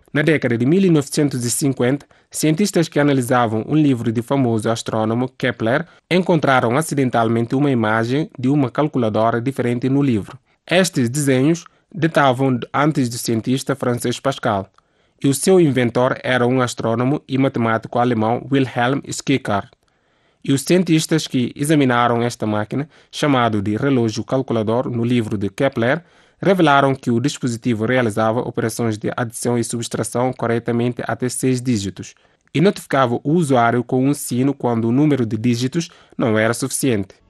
Na década de 1950, cientistas que analisavam um livro do famoso astrônomo Kepler encontraram acidentalmente uma imagem de uma calculadora diferente no livro. Estes desenhos datavam antes do cientista francês Pascal, e o seu inventor era um astrônomo e matemático alemão Wilhelm Schickard. E os cientistas que examinaram esta máquina, chamado de relógio calculador no livro de Kepler, revelaram que o dispositivo realizava operações de adição e subtração corretamente até 6 dígitos e notificava o usuário com um sino quando o número de dígitos não era suficiente.